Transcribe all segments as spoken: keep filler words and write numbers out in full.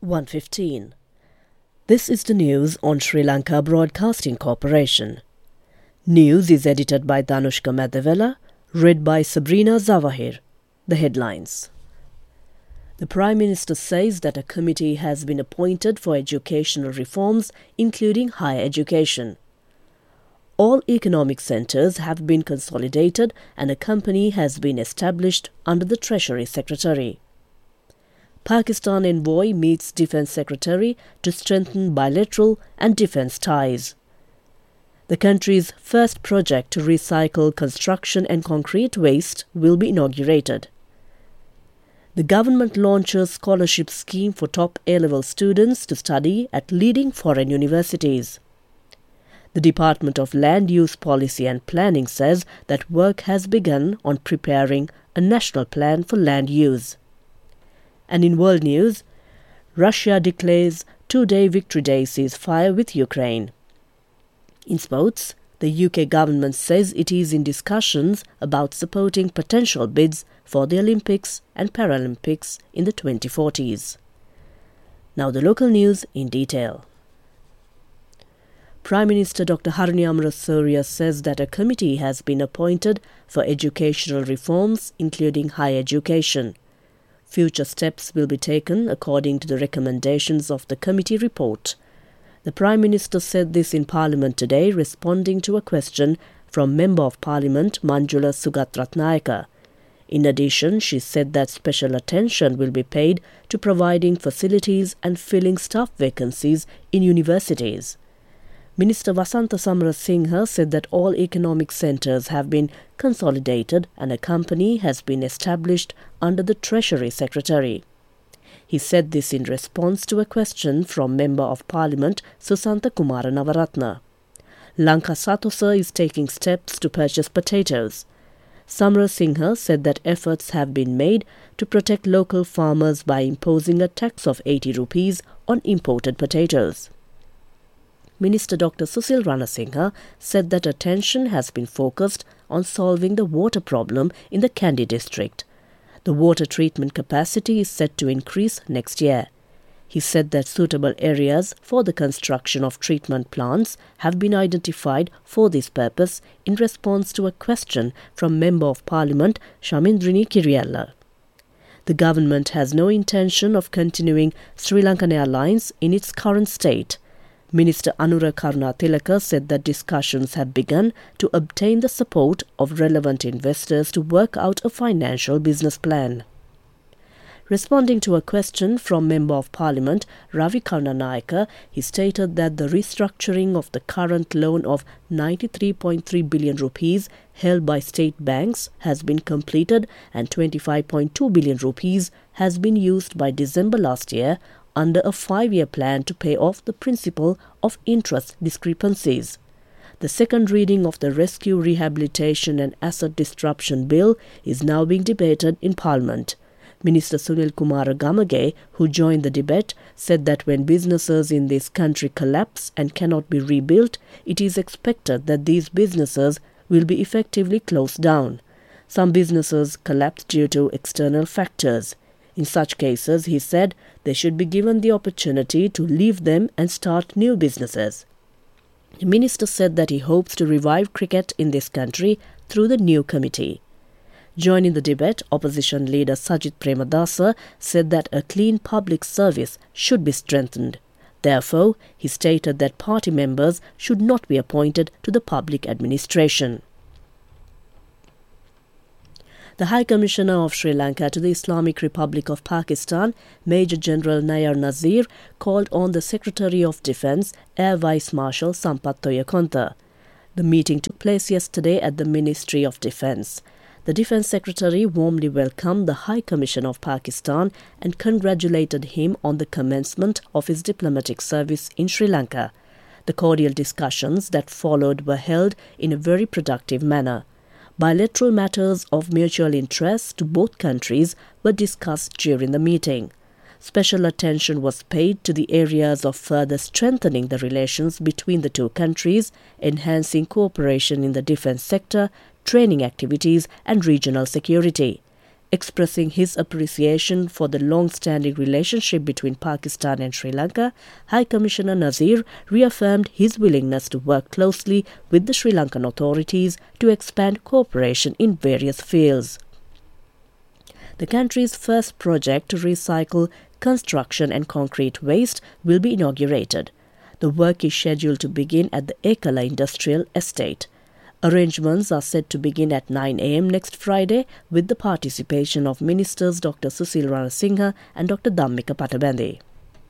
one fifteen. This is the news on Sri Lanka Broadcasting Corporation. News is edited by Danushka Madhavela, read by Sabrina Zawahir. The headlines. The Prime Minister says that a committee has been appointed for educational reforms, including higher education. All economic centres have been consolidated and a company has been established under the Treasury Secretary. Pakistan envoy meets Defence Secretary to strengthen bilateral and defence ties. The country's first project to recycle construction and concrete waste will be inaugurated. The government launches scholarship scheme for top A-level students to study at leading foreign universities. The Department of Land Use Policy and Planning says that work has begun on preparing a national plan for land use. And in world news, Russia declares two-day Victory Day ceasefire with Ukraine. In sports, the U K government says it is in discussions about supporting potential bids for the Olympics and Paralympics in the twenty forties. Now the local news in detail. Prime Minister Doctor Harini Amarasuriya says that a committee has been appointed for educational reforms, including higher education. Future steps will be taken according to the recommendations of the committee report. The Prime Minister said this in Parliament today, responding to a question from Member of Parliament Manjula Sugatratnayaka. In addition, she said that special attention will be paid to providing facilities and filling staff vacancies in universities. Minister Vasantha Samarasinghe said that all economic centres have been consolidated and a company has been established under the Treasury Secretary. He said this in response to a question from Member of Parliament Susantha Kumara Navaratna. Lanka Satosa is taking steps to purchase potatoes. Samarasinghe said that efforts have been made to protect local farmers by imposing a tax of eighty rupees on imported potatoes. Minister Doctor Susil Ranasinghe said that attention has been focused on solving the water problem in the Kandy district. The water treatment capacity is set to increase next year. He said that suitable areas for the construction of treatment plants have been identified for this purpose in response to a question from Member of Parliament Shamindrini Kiriella. The government has no intention of continuing Sri Lankan Airlines in its current state. Minister Anura Karunatilaka said that discussions have begun to obtain the support of relevant investors to work out a financial business plan. Responding to a question from Member of Parliament Ravi Karnanayaka, he stated that the restructuring of the current loan of ninety-three point three billion rupees held by state banks has been completed and twenty-five point two billion rupees has been used by December last year under a five-year plan to pay off the principal of interest discrepancies. The second reading of the Rescue, Rehabilitation and Asset Disruption Bill is now being debated in Parliament. Minister Sunil Kumar Gamage, who joined the debate, said that when businesses in this country collapse and cannot be rebuilt, it is expected that these businesses will be effectively closed down. Some businesses collapse due to external factors. In such cases, he said, they should be given the opportunity to leave them and start new businesses. The minister said that he hopes to revive cricket in this country through the new committee. Joining the debate, opposition leader Sajith Premadasa said that a clean public service should be strengthened. Therefore, he stated that party members should not be appointed to the public administration. The High Commissioner of Sri Lanka to the Islamic Republic of Pakistan, Major General Nayar Nazir, called on the Secretary of Defence, Air Vice Marshal Sampath Toyakonta. The meeting took place yesterday at the Ministry of Defence. The Defence Secretary warmly welcomed the High Commissioner of Pakistan and congratulated him on the commencement of his diplomatic service in Sri Lanka. The cordial discussions that followed were held in a very productive manner. Bilateral matters of mutual interest to both countries were discussed during the meeting. Special attention was paid to the areas of further strengthening the relations between the two countries, enhancing cooperation in the defence sector, training activities and regional security. Expressing his appreciation for the long-standing relationship between Pakistan and Sri Lanka, High Commissioner Nazir reaffirmed his willingness to work closely with the Sri Lankan authorities to expand cooperation in various fields. The country's first project to recycle construction and concrete waste will be inaugurated. The work is scheduled to begin at the Ekala Industrial Estate. Arrangements are set to begin at nine a m next Friday with the participation of Ministers Doctor Susil Ranasinghe and Doctor Dhammika Patabande.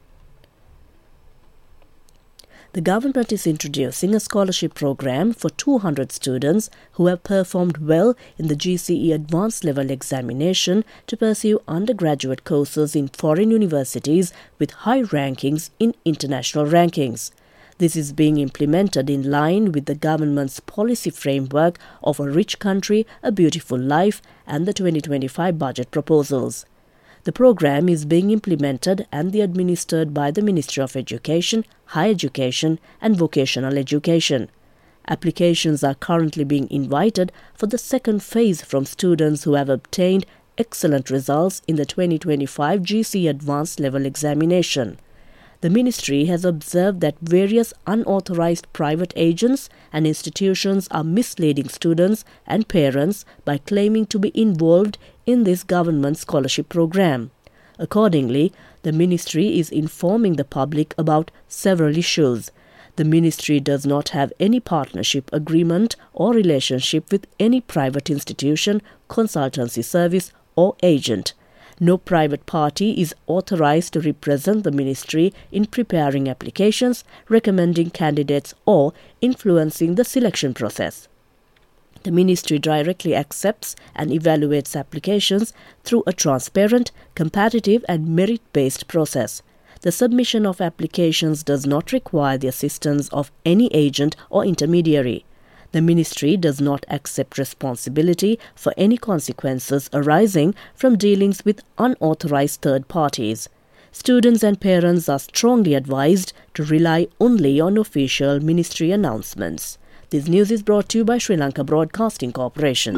The government is introducing a scholarship program for two hundred students who have performed well in the G C E Advanced Level Examination to pursue undergraduate courses in foreign universities with high rankings in international rankings. This is being implemented in line with the government's policy framework of A Rich Country, A Beautiful Life and the twenty twenty-five budget proposals. The program is being implemented and administered by the Ministry of Education, Higher Education and Vocational Education. Applications are currently being invited for the second phase from students who have obtained excellent results in the twenty twenty-five G C E Advanced Level Examination. The Ministry has observed that various unauthorized private agents and institutions are misleading students and parents by claiming to be involved in this government scholarship program. Accordingly, the Ministry is informing the public about several issues. The Ministry does not have any partnership agreement or relationship with any private institution, consultancy service or agent. No private party is authorized to represent the Ministry in preparing applications, recommending candidates or influencing the selection process. The Ministry directly accepts and evaluates applications through a transparent, competitive and merit-based process. The submission of applications does not require the assistance of any agent or intermediary. The Ministry does not accept responsibility for any consequences arising from dealings with unauthorized third parties. Students and parents are strongly advised to rely only on official Ministry announcements. This news is brought to you by Sri Lanka Broadcasting Corporation.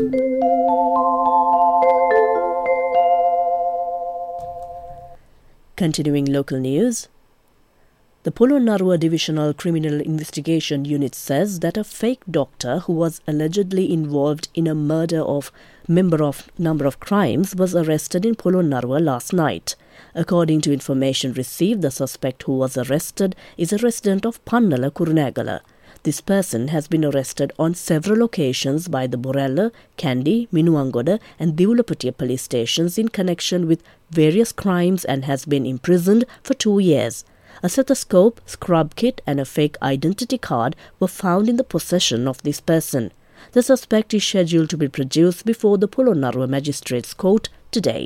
Continuing local news. The Polonnaruwa Divisional Criminal Investigation Unit says that a fake doctor who was allegedly involved in a murder of member of number of crimes was arrested in Polonnaruwa last night. According to information received, the suspect who was arrested is a resident of Pannala, Kurunegala. This person has been arrested on several occasions by the Borella, Kandy, Minuwangoda and Divulapatiya police stations in connection with various crimes and has been imprisoned for two years. A stethoscope, scrub kit and a fake identity card were found in the possession of this person. The suspect is scheduled to be produced before the Polonnaruwa Magistrates Court today.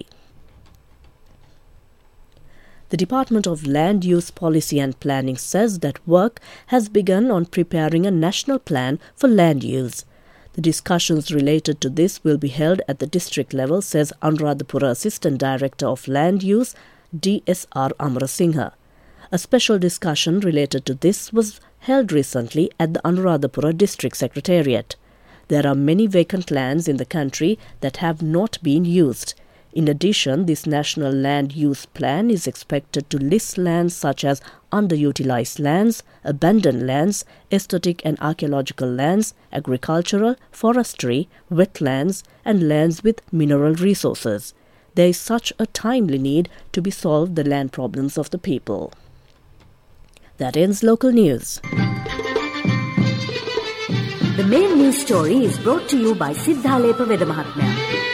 The Department of Land Use Policy and Planning says that work has begun on preparing a national plan for land use. The discussions related to this will be held at the district level, says Anuradhapura Assistant Director of Land Use, D S R Amarasinghe. A special discussion related to this was held recently at the Anuradhapura District Secretariat. There are many vacant lands in the country that have not been used. In addition, this National Land Use Plan is expected to list lands such as underutilized lands, abandoned lands, aesthetic and archaeological lands, agricultural, forestry, wetlands, and lands with mineral resources. There is such a timely need to be solved the land problems of the people. That ends local news. The main news story is brought to you by Siddhalepa Vedamahatmya.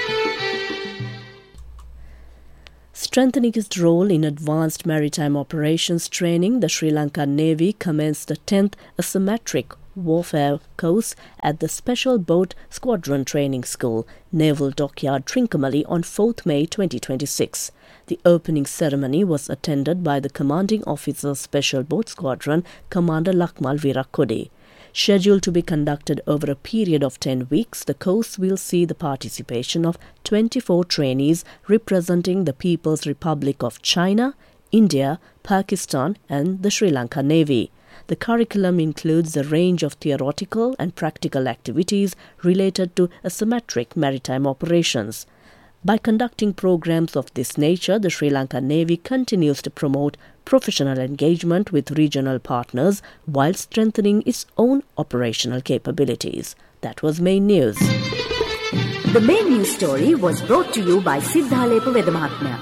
Strengthening its role in advanced maritime operations training, the Sri Lankan Navy commenced the tenth Asymmetric Warfare course at the Special Boat Squadron Training School, Naval Dockyard, Trincomalee on fourth May twenty twenty-six. The opening ceremony was attended by the Commanding Officer Special Boat Squadron, Commander Lakmal Virakodi. Scheduled to be conducted over a period of ten weeks, the course will see the participation of twenty-four trainees representing the People's Republic of China, India, Pakistan and the Sri Lanka Navy. The curriculum includes a range of theoretical and practical activities related to asymmetric maritime operations. By conducting programs of this nature, the Sri Lanka Navy continues to promote professional engagement with regional partners while strengthening its own operational capabilities. That was Main News. The Main News story was brought to you by Siddhalepa Vedamahatmya.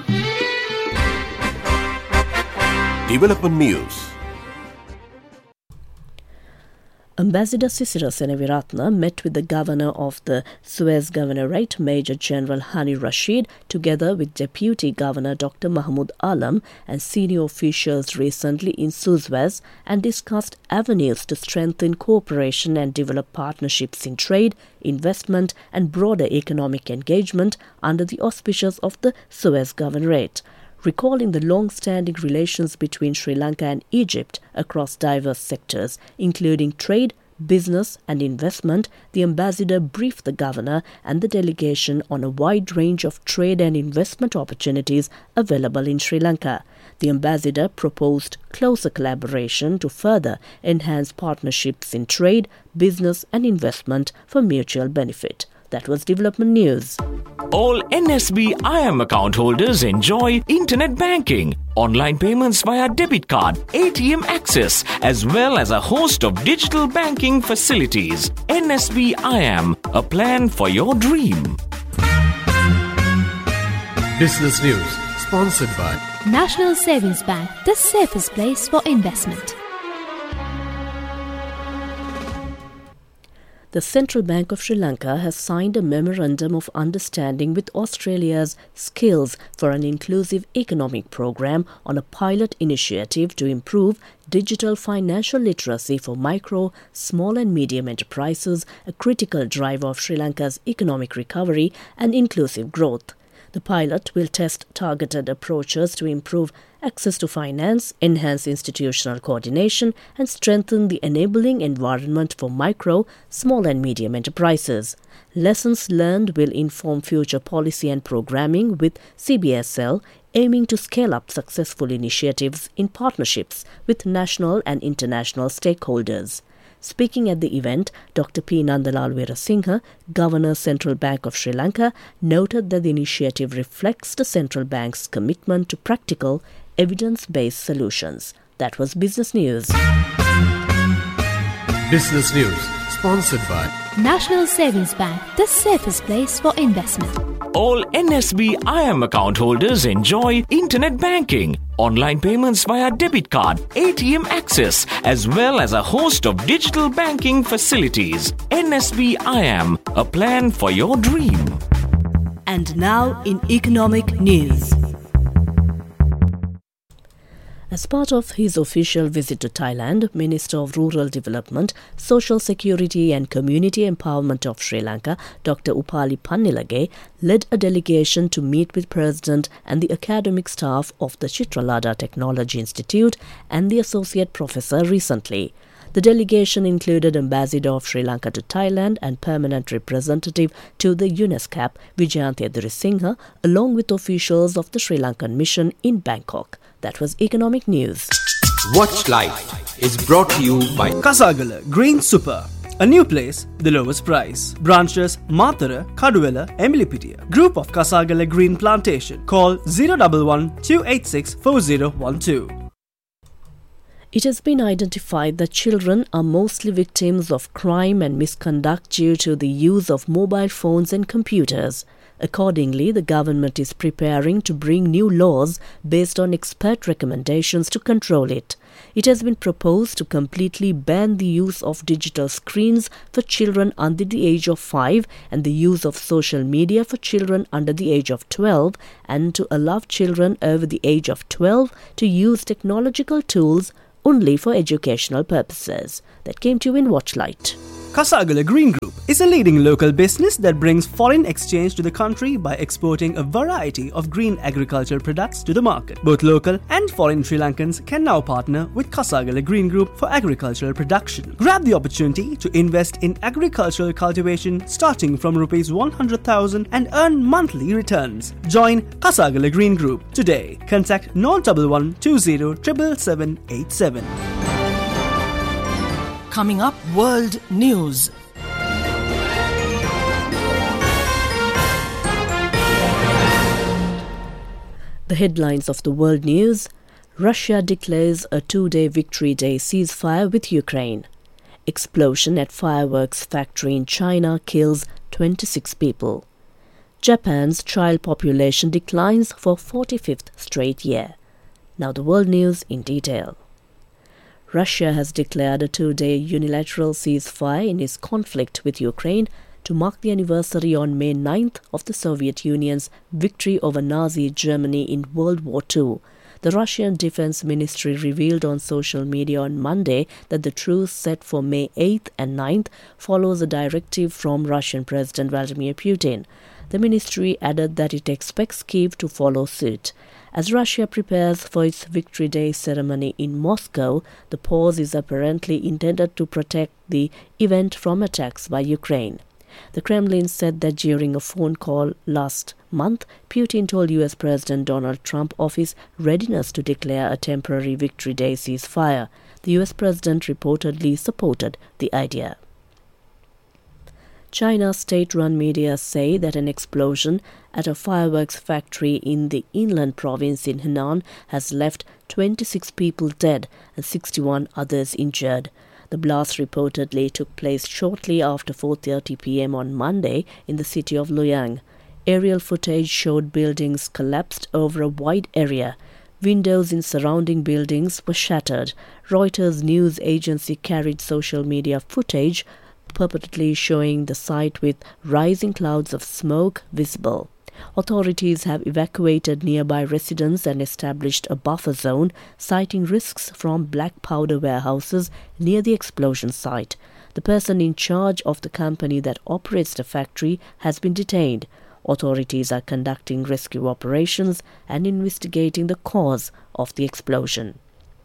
Development News. Ambassador Sisira Seneviratne met with the Governor of the Suez Governorate, Major General Hani Rashid, together with Deputy Governor Doctor Mahmoud Alam and senior officials recently in Suez, and discussed avenues to strengthen cooperation and develop partnerships in trade, investment and broader economic engagement under the auspices of the Suez Governorate. Recalling the long-standing relations between Sri Lanka and Egypt across diverse sectors, including trade, business and investment, the ambassador briefed the governor and the delegation on a wide range of trade and investment opportunities available in Sri Lanka. The ambassador proposed closer collaboration to further enhance partnerships in trade, business and investment for mutual benefit. That was Development News. All N S B I M account holders enjoy internet banking, online payments via debit card, A T M access, as well as a host of digital banking facilities. N S B I M, a plan for your dream. Business News, sponsored by National Savings Bank, the safest place for investment. The Central Bank of Sri Lanka has signed a Memorandum of Understanding with Australia's Skills for an Inclusive Economic Program on a pilot initiative to improve digital financial literacy for micro, small and medium enterprises, a critical driver of Sri Lanka's economic recovery and inclusive growth. The pilot will test targeted approaches to improve access to finance, enhance institutional coordination, and strengthen the enabling environment for micro, small and medium enterprises. Lessons learned will inform future policy and programming with C B S L, aiming to scale up successful initiatives in partnerships with national and international stakeholders. Speaking at the event, Doctor P. Nandalal Weerasinghe, Governor, Central Bank of Sri Lanka, noted that the initiative reflects the central bank's commitment to practical, evidence-based solutions. That was Business News. Business News, sponsored by National Savings Bank, the safest place for investment. All N S B I M account holders enjoy internet banking, online payments via debit card, A T M access, as well as a host of digital banking facilities. N S B I M, a plan for your dream. And now in economic news. As part of his official visit to Thailand, Minister of Rural Development, Social Security and Community Empowerment of Sri Lanka, Doctor Upali Pannilage, led a delegation to meet with President and the academic staff of the Chitralada Technology Institute and the Associate Professor recently. The delegation included Ambassador of Sri Lanka to Thailand and Permanent Representative to the UNESCAP, Vijayanthi Edirisinghe, along with officials of the Sri Lankan Mission in Bangkok. That was Economic News. Watch Life is brought to you by Kasagala Green Super. A new place, the lowest price. Branches Mathura, Kaduwela, Emilipitiya. Group of Kasagala Green Plantation. Call zero one one, two eight six, four zero one two. It has been identified that children are mostly victims of crime and misconduct due to the use of mobile phones and computers. Accordingly, the government is preparing to bring new laws based on expert recommendations to control it. It has been proposed to completely ban the use of digital screens for children under the age of five and the use of social media for children under the age of twelve, and to allow children over the age of twelve to use technological tools only for educational purposes. That came to you in Watchlight. Kasagala Green Group is a leading local business that brings foreign exchange to the country by exporting a variety of green agricultural products to the market. Both local and foreign Sri Lankans can now partner with Kasagala Green Group for agricultural production. Grab the opportunity to invest in agricultural cultivation starting from rupees one hundred thousand and earn monthly returns. Join Kasagala Green Group today. Contact zero one one, two zero seven seven eight seven. Coming up, World News. The headlines of the world news. Russia declares a two-day Victory Day ceasefire with Ukraine. Explosion at fireworks factory in China kills twenty-six people. Japan's child population declines for forty-fifth straight year. Now the world news in detail. Russia has declared a two-day unilateral ceasefire in its conflict with Ukraine to mark the anniversary on May ninth of the Soviet Union's victory over Nazi Germany in World War Two. The Russian Defense Ministry revealed on social media on Monday that the truce set for May eighth and ninth follows a directive from Russian President Vladimir Putin. The ministry added that it expects Kyiv to follow suit. As Russia prepares for its Victory Day ceremony in Moscow, the pause is apparently intended to protect the event from attacks by Ukraine. The Kremlin said that during a phone call last month, Putin told U S President Donald Trump of his readiness to declare a temporary Victory Day ceasefire. The U S president reportedly supported the idea. China's state-run media say that an explosion at a fireworks factory in the inland province in Henan has left twenty-six people dead and sixty-one others injured. The blast reportedly took place shortly after four thirty p m on Monday in the city of Luoyang. Aerial footage showed buildings collapsed over a wide area. Windows in surrounding buildings were shattered. Reuters news agency carried social media footage purportedly showing the site with rising clouds of smoke visible. Authorities have evacuated nearby residents and established a buffer zone, citing risks from black powder warehouses near the explosion site. The person in charge of the company that operates the factory has been detained. Authorities are conducting rescue operations and investigating the cause of the explosion.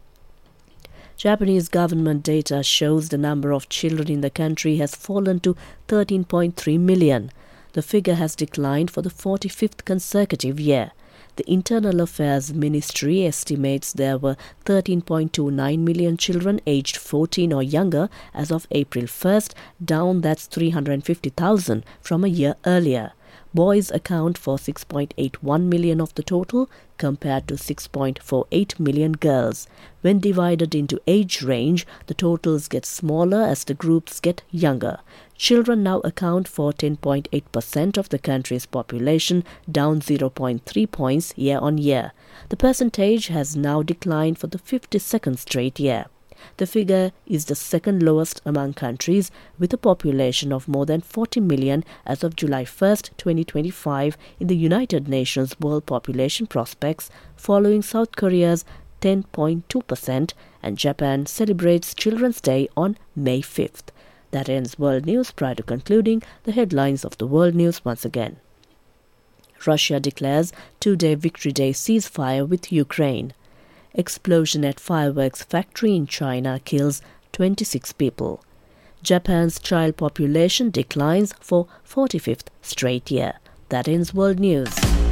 Japanese government data shows the number of children in the country has fallen to thirteen point three million. The figure has declined for the forty-fifth consecutive year. The Internal Affairs Ministry estimates there were thirteen point two nine million children aged fourteen or younger as of April first, down that's three hundred fifty thousand from a year earlier. Boys account for six point eight one million of the total, compared to six point four eight million girls. When divided into age range, the totals get smaller as the groups get younger. Children now account for ten point eight percent of the country's population, down zero point three points year on year. The percentage has now declined for the fifty-second straight year. The figure is the second lowest among countries, with a population of more than forty million as of July first, twenty twenty-five in the United Nations World Population Prospects, following South Korea's ten point two percent, and Japan celebrates Children's Day on May fifth. That ends World News. Prior to concluding, the headlines of the World News once again. Russia declares two-day Victory Day ceasefire with Ukraine. Explosion at fireworks factory in China kills twenty-six people. Japan's child population declines for forty-fifth straight year. That ends World News.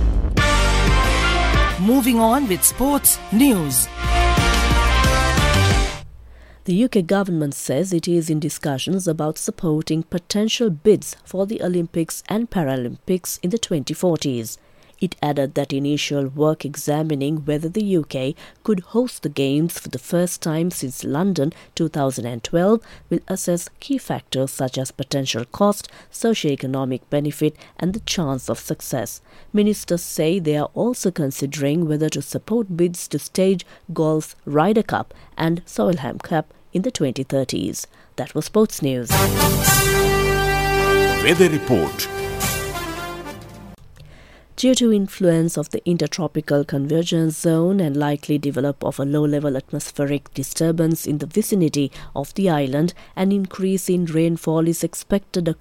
Moving on with sports news. The U K government says it is in discussions about supporting potential bids for the Olympics and Paralympics in the twenty forties. It added that initial work examining whether the U K could host the Games for the first time since London two thousand twelve will assess key factors such as potential cost, socio-economic benefit and the chance of success. Ministers say they are also considering whether to support bids to stage golf's Ryder Cup and Solheim Cup in the twenty thirties. That was Sports News. Weather report. Due to influence of the intertropical convergence zone and likely develop of a low-level atmospheric disturbance in the vicinity of the island, an increase in rainfall is expected across